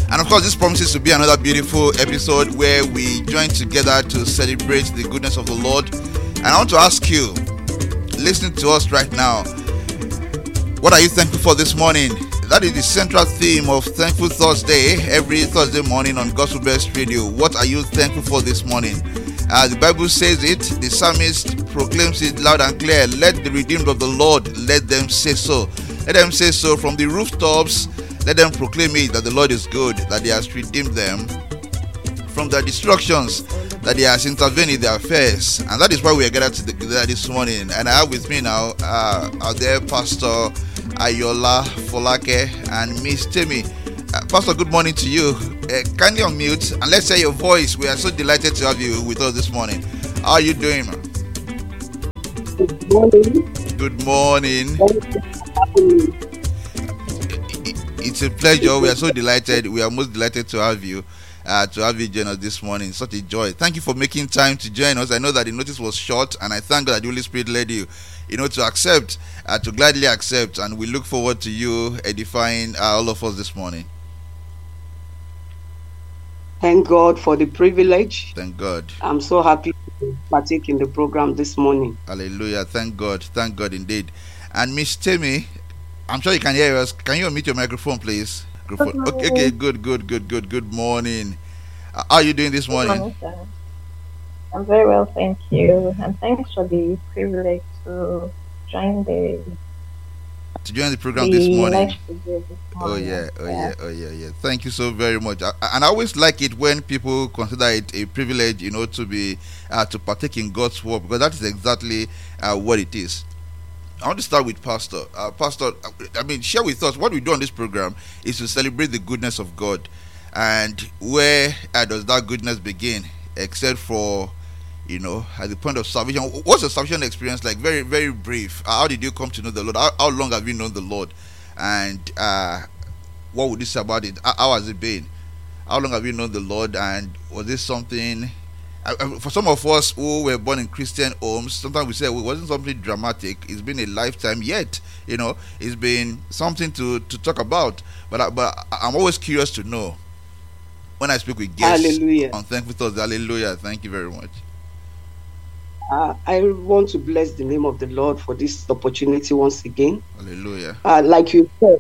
And of course, this promises to be another beautiful episode where we join together to celebrate the goodness of the Lord. And I want to ask you, listening to us right now, what are you thankful for this morning? That is the central theme of Thankful Thursday, every Thursday morning on Gospel Best Radio. What are you thankful for this morning? The Bible says it, the psalmist proclaims it loud and clear. Let the redeemed of the Lord, let them say so. Let them say so from the rooftops. Let them proclaim it that the Lord is good, that He has redeemed them from their destructions, that He has intervened in their affairs. And that is why we are gathered together this morning. And I have with me now are there Pastor Ayola Folake and Miss Temi. Pastor, good morning to you. Kindly unmute and let's hear your voice. We are so delighted to have you with us this morning. How are you doing, man? Good morning. Good morning. It's a pleasure. We are so delighted. We are most delighted to have you join us this morning. Such a joy. Thank you for making time to join us. I know that the notice was short, and I thank God that the Holy Spirit led you, to accept, to gladly accept, and we look forward to you edifying all of us this morning. Thank God for the privilege. Thank God. I'm so happy to partake in the program this morning. Hallelujah. Thank God. Thank God indeed. And Miss Temi, I'm sure you can hear us. Can you unmute your microphone, please? Okay, good. Good morning. How are you doing this morning? Good morning, sir. I'm very well, thank you. And thanks for the privilege to join the program this morning. Oh yeah. Thank you so very much. And I always like it when people consider it a privilege, to be to partake in God's work, because that is exactly what it is. I want to start with Pastor. Pastor, share with us what we do on this program is to celebrate the goodness of God. And where does that goodness begin? Except for, at the point of salvation. What's the salvation experience like? Very, very brief. How did you come to know the Lord? How long have you known the Lord? And what would you say about it? How has it been? How long have you known the Lord? And was this something... for some of us who were born in Christian homes, sometimes we say it wasn't something dramatic. It's been a lifetime, yet it's been something to talk about. But I'm always curious to know when I speak with guests. Hallelujah. On Thankful Thursday. Hallelujah. Thank you very much. I want to bless the name of the Lord for this opportunity once again. Hallelujah. Like you said,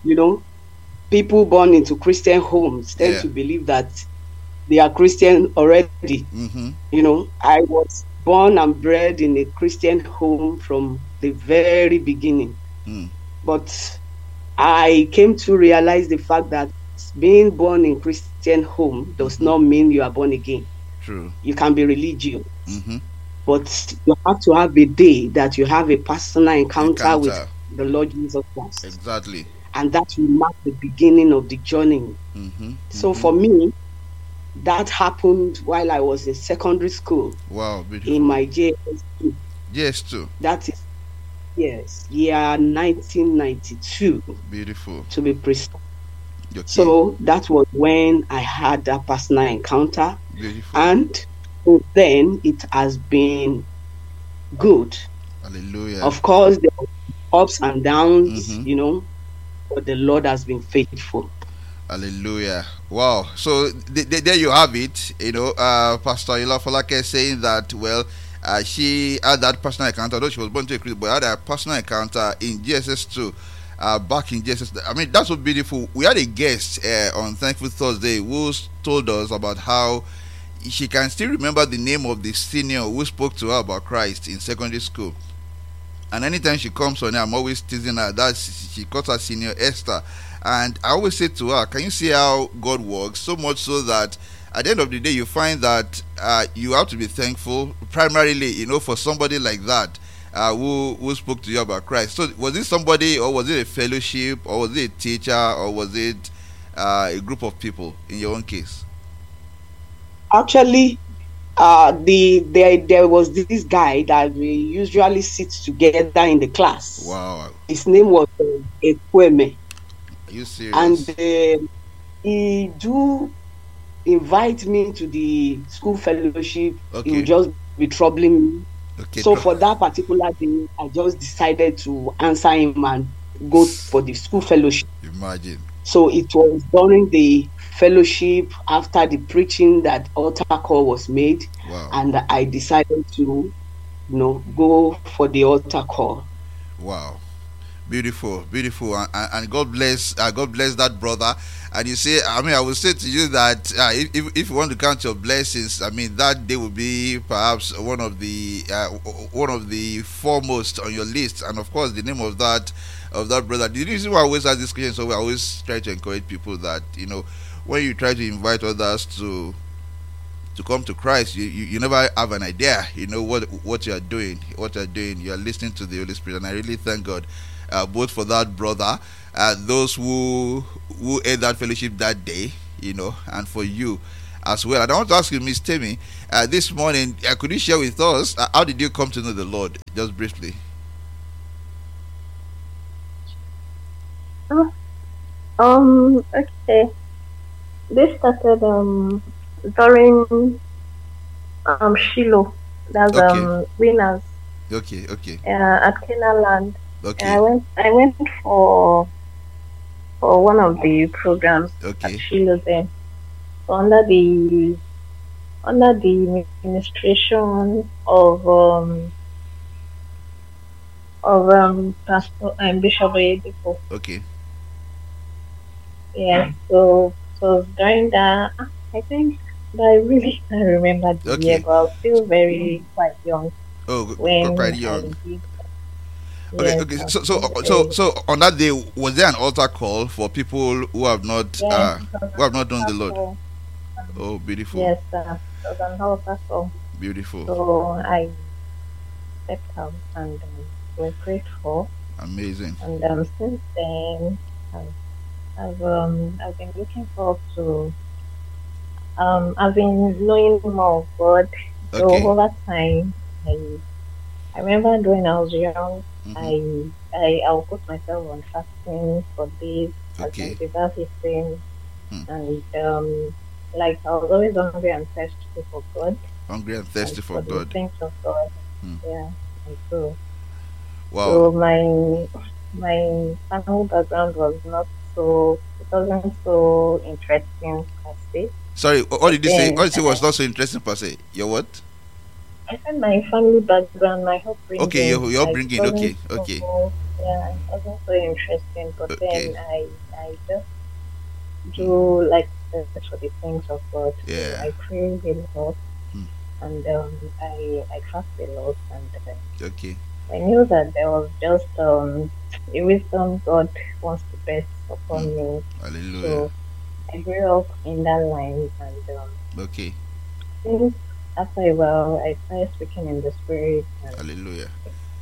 people born into Christian homes tend to believe that they are Christian already. Mm-hmm. I was born and bred in a Christian home from the very beginning. But I came to realize the fact that being born in Christian home does not mean you are born again. True. You can be religious. Mm-hmm. But you have to have a day that you have a personal encounter with the Lord Jesus Christ. Exactly. And that will mark the beginning of the journey. Mm-hmm. So for me, that happened while I was in secondary school. Wow, beautiful. In my JS2. JS2. That is, year 1992. Beautiful. To be precise. Okay. So that was when I had that personal encounter. Beautiful. And then it has been good. Hallelujah. Of course, there were ups and downs, but the Lord has been faithful. Hallelujah. Wow. So there you have it. Pastor Ayola Folake saying that, she had that personal encounter, although she was born to a Christian, but had a personal encounter in GSS2, back in GSS. That's so beautiful. We had a guest on Thankful Thursday who told us about how she can still remember the name of the senior who spoke to her about Christ in secondary school. And anytime she comes on here, I'm always teasing her that she calls her senior Esther. And I always say to her, can you see how God works? So much so that at the end of the day, you find that you have to be thankful primarily, for somebody like that who spoke to you about Christ. So was it somebody, or was it a fellowship, or was it a teacher, or was it a group of people in your own case? Actually, there was this guy that we usually sit together in the class. Wow. His name was Ekweme. Are you serious? And he do invite me to the school fellowship. Okay. He would just be troubling me. Okay. So for that particular day, I just decided to answer him and go for the school fellowship. Imagine. So it was during the fellowship after the preaching that altar call was made. Wow. And I decided to, go for the altar call. Wow. Beautiful, beautiful, and God bless that brother. And you say, I will say to you that if you want to count your blessings, that day will be perhaps one of the foremost on your list. And of course, the name of that brother. The reason why I always ask this question, so we always try to encourage people that when you try to invite others to come to Christ, you never have an idea, what you are doing. You are listening to the Holy Spirit, and I really thank God. Both for that brother, those who ate that fellowship that day, and for you as well. And I want to ask you, Miss Temi, this morning, could you share with us how did you come to know the Lord, just briefly? Okay. This started during Shiloh. That's winners. Okay. At Kenaland. Okay. I went for one of the programs at Shiloh there. So under the administration of Pastor and Bishop Oyedepo. Okay. Yeah. So during that, I think, but I really can't remember the year, but I was still quite young. Oh, quite young. Okay. So on that day, was there an altar call for people who have not done the Lord? Oh, beautiful. Yes, there was an altar call. Beautiful. So I stepped out and we're grateful. Amazing. And since then, I've been looking forward to. I've been knowing more of God. So over time, I remember when I was young, I'll put myself on fasting for days, without eating, and I was always hungry and thirsty for God. Hungry and thirsty for God. The things of God. Yeah, and so. Wow. So my family background wasn't so interesting per se. Sorry, what did you say? What did you say was not so interesting per se? Your what? I said my family background, my upbringing. Okay, your upbringing. Okay. Yeah, it wasn't so interesting, but then I just do like for the things of God. Yeah. So I pray a lot, and I fast a lot, and I knew that there was just a wisdom God wants to best upon me. Hallelujah. So I grew up in that line, and since after a while, I started speaking in the spirit. And, hallelujah.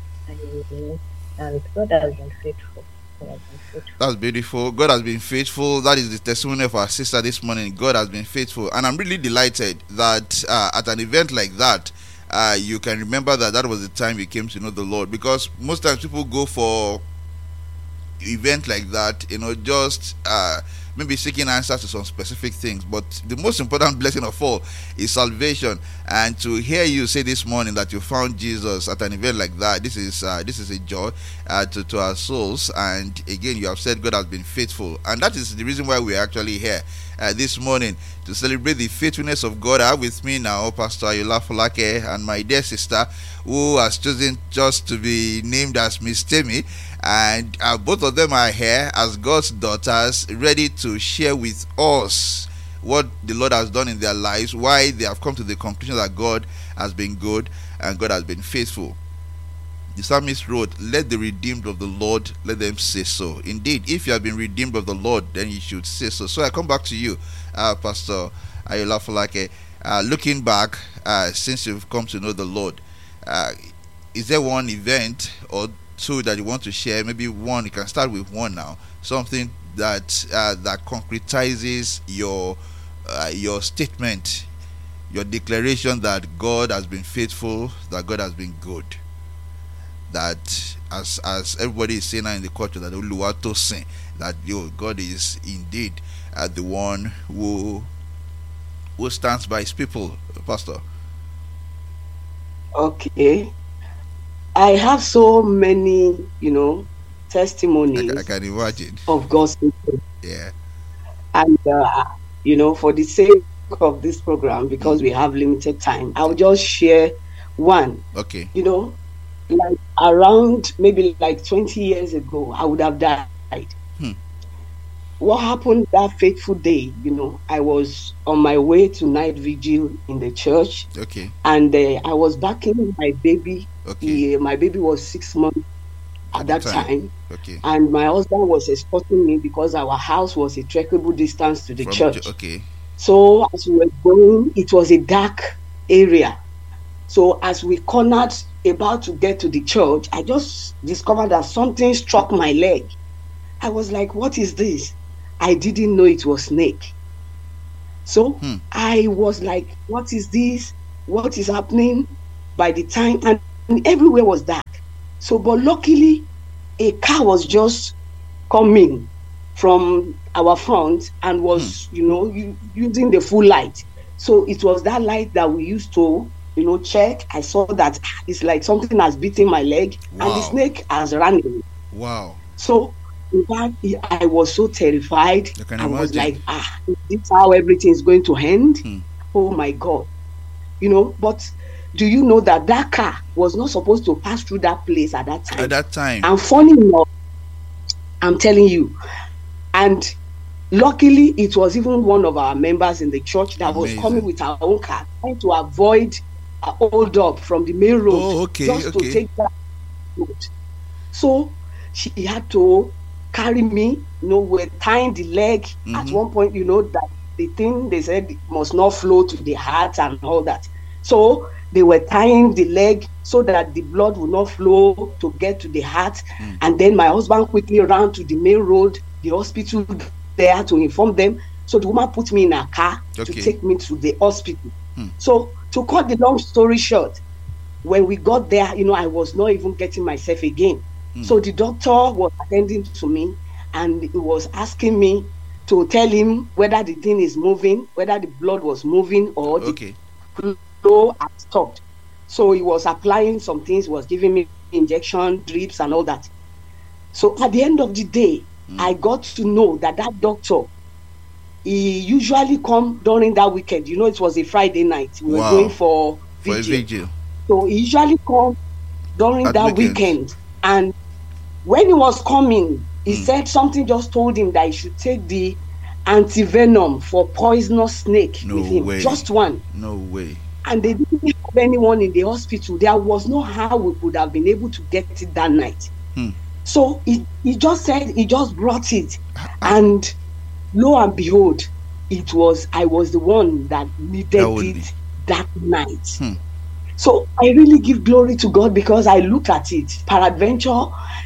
And God has been faithful. That's beautiful. God has been faithful. That is the testimony of our sister this morning. God has been faithful, and I'm really delighted that at an event like that, you can remember that was the time you came to know the Lord. Because most times people go for event like that, just maybe seeking answers to some specific things, but the most important blessing of all is salvation. And to hear you say this morning that you found Jesus at an event like that, this is a joy to our souls. And again, you have said God has been faithful, and that is the reason why we are actually here this morning, to celebrate the faithfulness of God. I have with me now Pastor Ayola Folake and my dear sister, who has chosen just to be named as Miss Temi, and both of them are here as God's daughters, ready to share with us what the Lord has done in their lives, why they have come to the conclusion that God has been good and God has been faithful. The psalmist wrote, "Let the redeemed of the Lord, let them say so." Indeed, if you have been redeemed of the Lord, then you should say so. So I come back to you, Pastor Ayola Folake. Looking back, since you've come to know the Lord, is there one event or two that you want to share? Maybe one, you can start with one now. Something that concretizes your statement, your declaration that God has been faithful, that God has been good. That as everybody is saying now in the culture, that Oluwato sing, that God is indeed the one who stands by his people, Pastor. Okay. I have so many, testimonies. I can imagine. Of God's people. Yeah. And, for the sake of this program, because we have limited time, I'll just share one. Okay. Like around maybe like 20 years ago, I would have died. What happened that fateful day, I was on my way to night vigil in the church. Okay. And I was backing my baby. Okay. My baby was 6 months at that time. Okay. And my husband was escorting me because our house was a trackable distance to the church. Okay. So as we were going, it was a dark area. So as we cornered about to get to the church, I just discovered that something struck my leg. I was like, what is this? I didn't know it was snake. So I was like, what is this? What is happening? By the time, and everywhere was dark. So, but luckily, a car was just coming from our front and was, using the full light. So it was that light that we used to, check. I saw that it's like something has beaten my leg. Wow. And the snake has run away. Wow. So in fact, I was so terrified. I was like, is this how everything is going to end? Oh my God. But do you know that car was not supposed to pass through that place at that time? At that time. And funny enough, I'm telling you, and luckily it was even one of our members in the church that was coming with our own car, trying to avoid a hold up from the main road, to take that road. So she had to carry me, we're tying the leg. At one point, that the thing they said must not flow to the heart and all that. So they were tying the leg so that the blood would not flow to get to the heart. And then my husband quickly ran to the main road, the hospital there, to inform them. So the woman put me in a car to take me to the hospital. So to cut the long story short, when we got there, I was not even getting myself again. So the doctor was attending to me and he was asking me to tell him whether the thing is moving, whether the blood was moving or the flow had stopped. So he was applying some things, was giving me injection, drips and all that. So at the end of the day, I got to know that doctor, he usually come during that weekend. It was a Friday night. We were going for vigil. So he usually come during that weekend. And when he was coming, he said something just told him that he should take the antivenom for poisonous snake with him. Way. Just one. No way. And they didn't have anyone in the hospital. There was no how we could have been able to get it that night. So he just said he just brought it. And lo and behold, I was the one that needed it that night. So I really give glory to God because I looked at it. Peradventure,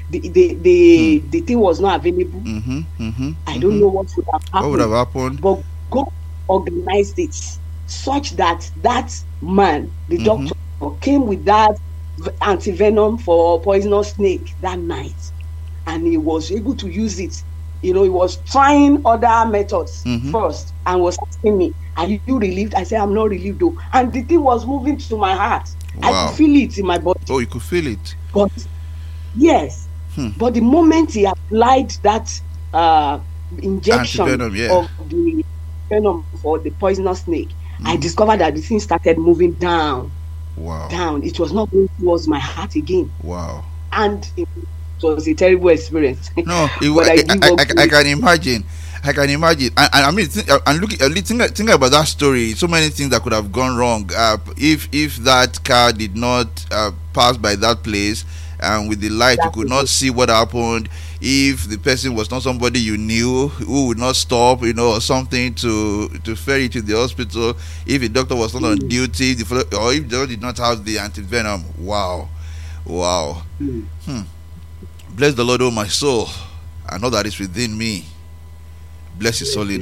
the thing was not available. I don't know what would have happened. What would have happened? But God organized it such that man, the doctor, came with that antivenom for poisonous snake that night. And he was able to use it. He was trying other methods first and was asking me, are you relieved? I said, I'm not relieved though. And the thing was moving to my heart. Wow. I could feel it in my body. Oh, you could feel it? But yes. But the moment he applied that injection of the venom for the poisonous snake, I discovered that the thing started moving down. Wow. Down. It was not going towards my heart again. Wow. And it was a terrible experience. No, I can imagine. I can imagine. And I mean, thinking about that story, so many things that could have gone wrong. If that car did not pass by that place, and with the light, you could not see what happened. If the person was not somebody you knew, who would not stop, or something to ferry to the hospital. If the doctor was not on duty, or if they did not have the antivenom. Wow. Bless the Lord, oh my soul, and all that is within me. Bless his holy name.